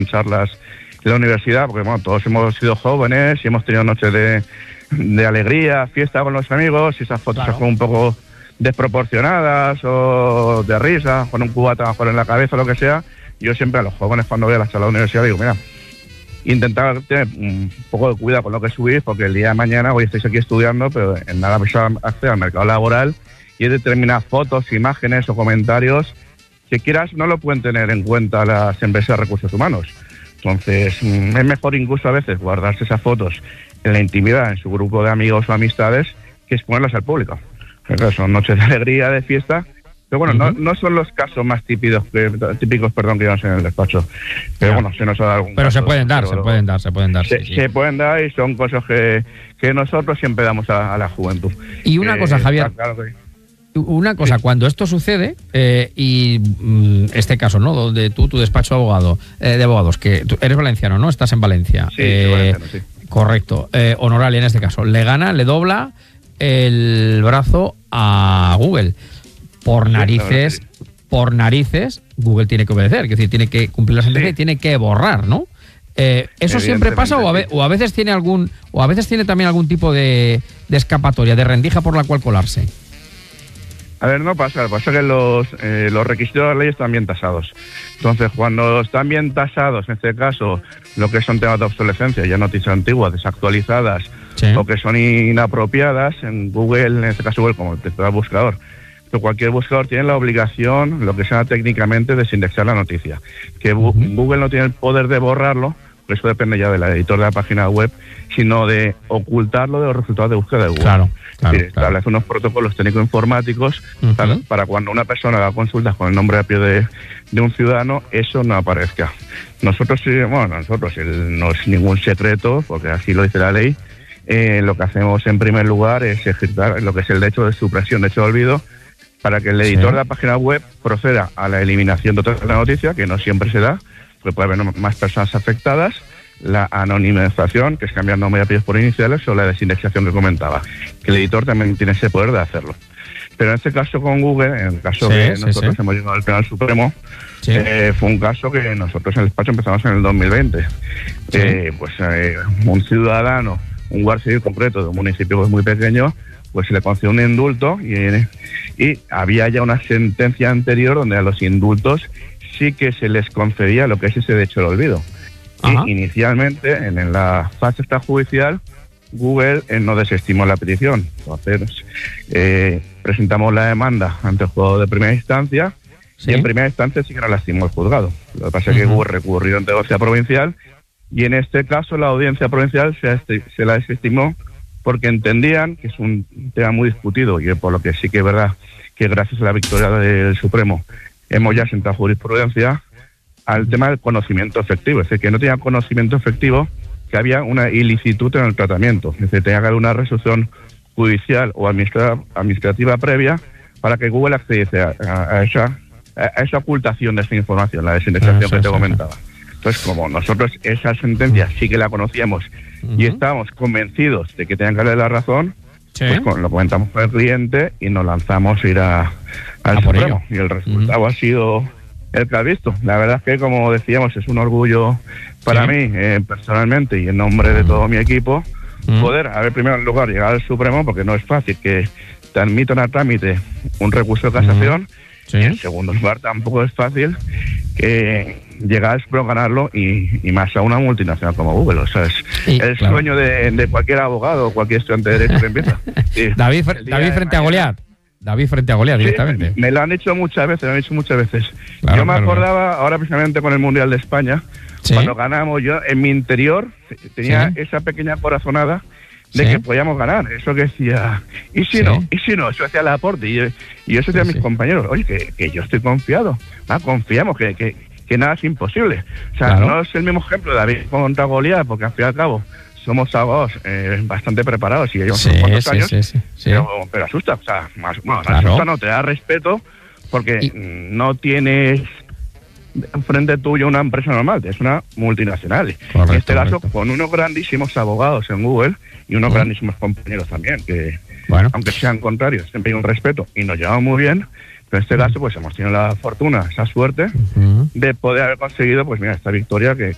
charlas en la universidad, porque bueno, todos hemos sido jóvenes y hemos tenido noches de alegría, fiesta con los amigos, y esas fotos son un poco desproporcionadas o de risa, con un cubata mejor en la cabeza o lo que sea. Yo siempre a los jóvenes, cuando voy a la charla de la universidad, digo, mira, intentar tener un poco de cuidado con lo que subís, porque el día de mañana hoy estáis aquí estudiando, pero en nada vais a acceder al mercado laboral y hay determinadas fotos, imágenes o comentarios que quieras no lo pueden tener en cuenta las empresas de recursos humanos. Entonces, es mejor incluso a veces guardarse esas fotos en la intimidad, en su grupo de amigos o amistades, que exponerlas al público. Porque son noches de alegría, de fiesta, pero bueno, no son los casos más típicos que llevamos en el despacho. Pero bueno, se nos ha dado algún Pero caso, se pueden dar. Se pueden dar y son cosas que nosotros siempre damos a la juventud. Y una cosa, Javier, una cosa, cuando esto sucede, y este caso, ¿no? Donde tu despacho de abogados, que tú eres valenciano, ¿no? Estás en Valencia. Sí, valenciano, sí. Correcto. Honoralia, en este caso, le dobla el brazo a Google. Por narices, Google tiene que obedecer, es decir, tiene que cumplir la sentencia y tiene que borrar, ¿no? ¿Eso siempre pasa o a veces tiene también algún tipo de escapatoria, de rendija por la cual colarse? A ver, no pasa que los requisitos de la ley están bien tasados. Entonces, cuando están bien tasados, en este caso, lo que son temas de obsolescencia, ya noticias antiguas, desactualizadas, o que son inapropiadas, en Google, en este caso Google, como te da el buscador, pero cualquier buscador tiene la obligación, lo que sea técnicamente, de desindexar la noticia. Que Google no tiene el poder de borrarlo, porque eso depende ya del editor de la página web, sino de ocultarlo de los resultados de búsqueda de Google. Claro. Establece unos protocolos técnico-informáticos para cuando una persona haga consultas con el nombre a pie de un ciudadano, eso no aparezca. Nosotros no es ningún secreto, porque así lo dice la ley. Lo que hacemos en primer lugar es ejecutar lo que es el derecho de supresión, derecho de olvido, para que el editor de la página web proceda a la eliminación total de la noticia, que no siempre se da, porque puede haber más personas afectadas, la anonimización, que es cambiar nombre y apellidos por iniciales, o la desindexación que comentaba, que el editor también tiene ese poder de hacerlo. Pero en este caso con Google, en el caso que nosotros hemos llegado al Tribunal Supremo, fue un caso que nosotros en el despacho empezamos en el 2020. Un ciudadano, un guardia civil concreto de un municipio pues muy pequeño, pues se le concedió un indulto y había ya una sentencia anterior donde a los indultos sí que se les concedía lo que es ese derecho al olvido. Y inicialmente, en la fase extrajudicial, Google no desestimó la petición. Entonces, presentamos la demanda ante el juzgado de primera instancia y en primera instancia sí que no la estimó el juzgado. Lo que pasa es que Google recurrió ante la audiencia provincial y en este caso la audiencia provincial se la desestimó porque entendían que es un tema muy discutido y por lo que sí que es verdad que gracias a la victoria del Supremo hemos ya sentado jurisprudencia al tema del conocimiento efectivo. Es decir, que no tenía conocimiento efectivo, que había una ilicitud en el tratamiento. Es decir, tenía que haber una resolución judicial o administrativa previa para que Google accediese a esa ocultación de esa información, la desindexación que te comentaba. Entonces, como nosotros esa sentencia sí que la conocíamos y estábamos convencidos de que tenían que darle la razón, pues lo comentamos con el cliente y nos lanzamos a ir al Supremo. Y el resultado ha sido el que has visto. La verdad es que, como decíamos, es un orgullo para mí, personalmente, y en nombre de todo mi equipo, poder, primero en lugar, llegar al Supremo, porque no es fácil que te admitan a trámite un recurso de casación, y en segundo lugar tampoco es fácil que llegar al Supremo, ganarlo, y más a una multinacional como Google. O sea, es el sueño de cualquier abogado o cualquier estudiante de Derecho que empieza. David frente a Goliat. David frente a Goliat, directamente. Me lo han hecho muchas veces. Yo me acordaba, ahora precisamente con el Mundial de España, cuando ganamos, yo en mi interior tenía esa pequeña corazonada de que podíamos ganar. Eso que decía, ¿y si no? Eso hacía Laporte. Y yo eso decía a mis compañeros, oye, que yo estoy confiado. Confiamos, que nada es imposible. O sea, no es el mismo ejemplo de David contra Goliat, porque al fin y al cabo somos abogados bastante preparados y ellos son cuantos años, pero asusta. O sea, asusta, no, te da respeto porque no tienes frente tuyo una empresa normal, es una multinacional. En este caso, con unos grandísimos abogados en Google y unos grandísimos compañeros también, que aunque sean contrarios, siempre hay un respeto y nos llevamos muy bien. Pero en este caso, pues hemos tenido la fortuna, esa suerte de poder haber conseguido, pues mira, esta victoria que